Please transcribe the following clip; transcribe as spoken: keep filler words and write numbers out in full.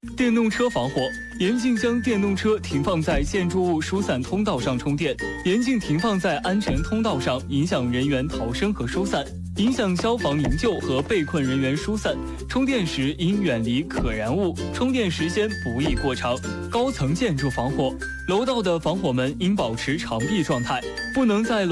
电动车防火，严禁将电动车停放在建筑物疏散通道上充电，严禁停放在安全通道上，影响人员逃生和疏散，影响消防营救和被困人员疏散。充电时应远离可燃物，充电时间不宜过长。高层建筑防火，楼道的防火门应保持长闭状态，不能在楼